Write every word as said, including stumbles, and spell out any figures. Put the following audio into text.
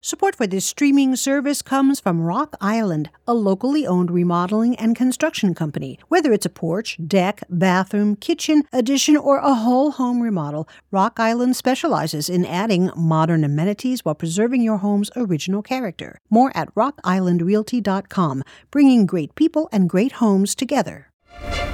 Support for this streaming service comes from Rock Island, a locally owned remodeling and construction company. Whether it's a porch, deck, bathroom, kitchen, addition, or a whole home remodel, Rock Island specializes in adding modern amenities while preserving your home's original character. More at rock island realty dot com, bringing great people and great homes together.